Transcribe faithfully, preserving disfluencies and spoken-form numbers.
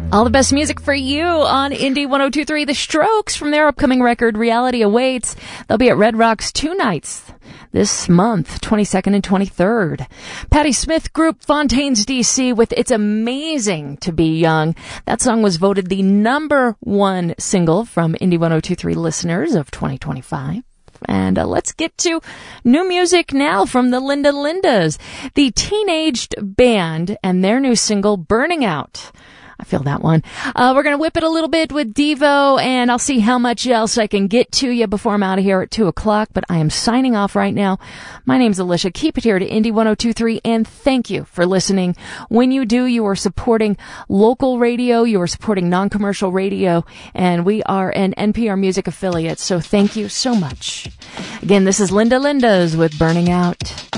All the best music for you on Indie one oh two point three. The Strokes from their upcoming record, Reality Awaits. They'll be at Red Rocks two nights this month, twenty-second and twenty-third. Patti Smith Group, Fontaines, D C with It's Amazing to Be Young. That song was voted the number one single from Indie one oh two point three listeners of twenty twenty-five. And uh, let's get to new music now from the Linda Lindas, the teenaged band and their new single, Burning Out. I feel that one. Uh, we're going to whip it a little bit with Devo, and I'll see how much else I can get to you before I'm out of here at two o'clock, but I am signing off right now. My name's Alicia. Keep it here to Indie one oh two point three, and thank you for listening. When you do, you are supporting local radio, you are supporting non-commercial radio, and we are an N P R Music affiliate, so thank you so much. Again, this is Linda Lindas with Burning Out.